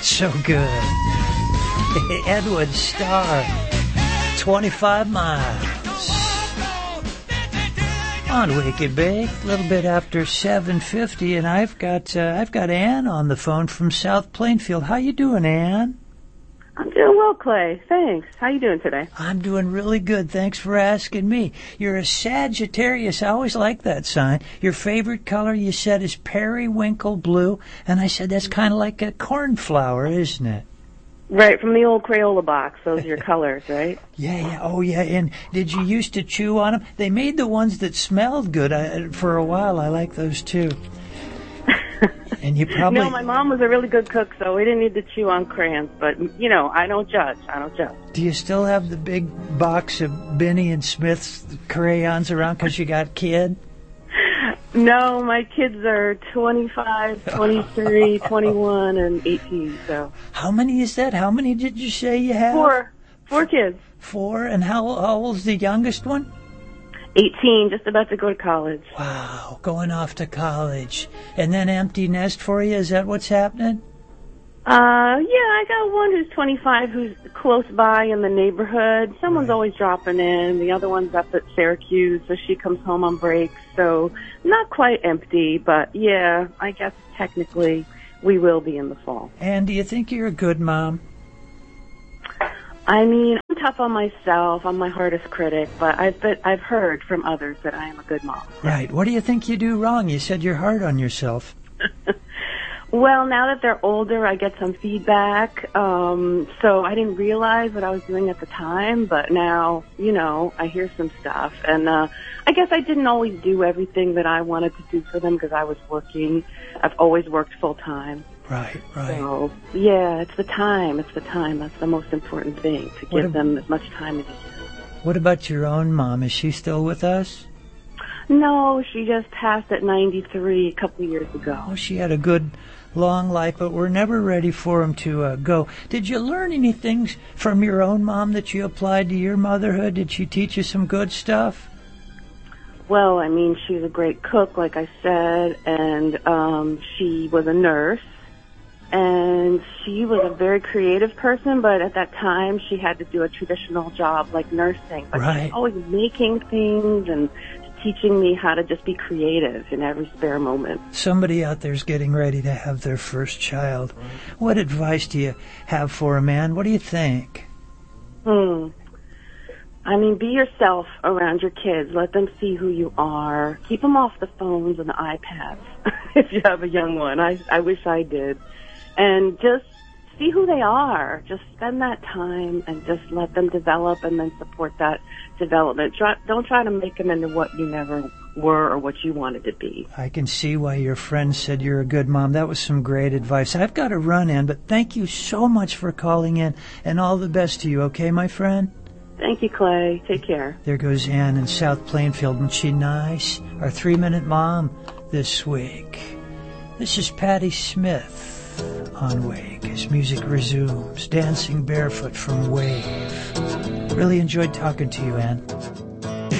So good. Edward Starr, 25 miles. On Wake and Bake, a little bit after 7:50, and I've got Ann on the phone from South Plainfield. How you doing, Ann? I'm doing well, Clay. Thanks. How you doing today? I'm doing really good. Thanks for asking me. You're a Sagittarius. I always like that sign. Your favorite color, you said, is periwinkle blue, and I said that's kind of like a cornflower, isn't it? Right, from the old Crayola box. Those are your colors, right? Yeah. Oh, yeah. And did you used to chew on them? They made the ones that smelled good. For a while, I like those, too. And you probably... No, my mom was a really good cook, so we didn't need to chew on crayons. But, you know, I don't judge. Do you still have the big box of Benny and Smith's crayons around because you got a kid? No, my kids are 25, 23, 21, and 18, so... How many is that? How many did you say you have? Four kids. 4? And how old's the youngest one? 18, just about to go to college. Wow, going off to college. And then empty nest for you? Is that what's happening? Yeah, I got one who's 25 who's close by in the neighborhood. Someone's always dropping in. The other one's up at Syracuse, so she comes home on break. So not quite empty, but yeah, I guess technically we will be in the fall. And do you think you're a good mom? I mean, I'm tough on myself. I'm my hardest critic, but I've heard from others that I am a good mom. Right. What do you think you do wrong? You said you're hard on yourself. Well, now that they're older, I get some feedback. So I didn't realize what I was doing at the time, but now, you know, I hear some stuff. And I guess I didn't always do everything that I wanted to do for them because I was working. I've always worked full time. Right. So, yeah, it's the time. That's the most important thing, to give them as much time as you can. What about your own mom? Is she still with us? No, she just passed at 93 a couple of years ago. Oh, she had a good, long life, but we're never ready for him to go. Did you learn anything from your own mom that you applied to your motherhood? Did she teach you some good stuff? Well, I mean, she was a great cook, like I said, and she was a nurse. And she was a very creative person, but at that time she had to do a traditional job like nursing. But she was always making things and teaching me how to just be creative in every spare moment. Somebody out there's getting ready to have their first child. What advice do you have for a man? What do you think? I mean, be yourself around your kids. Let them see who you are. Keep them off the phones and the iPads if you have a young one. I wish I did. And just see who they are. Just spend that time and just let them develop and then support that development. Don't try to make them into what you never were or what you wanted to be. I can see why your friend said you're a good mom. That was some great advice. I've got to run in, but thank you so much for calling in, and all the best to you, okay, my friend? Thank you, Clay. Take care. There goes Ann in South Plainfield. Isn't she nice? Our 3-minute mom this week. This is Patti Smith on Wake as music resumes, dancing barefoot from Wave. Really enjoyed talking to you, Ann.